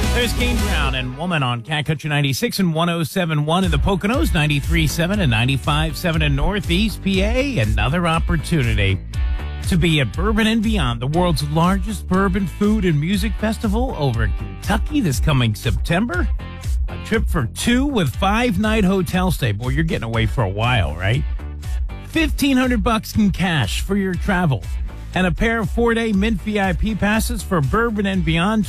There's Kane Brown and Woman on Cat Country 96 and 107.1 in the Poconos, 93.7 and 95.7 in Northeast PA. Another opportunity to be at Bourbon and Beyond, the world's largest bourbon food and music festival over in Kentucky this coming September. A trip for two with 5-night hotel stay. Boy, you're getting away for a while, right? $1,500 in cash for your travel and a pair of 4-day Mint VIP passes for Bourbon and Beyond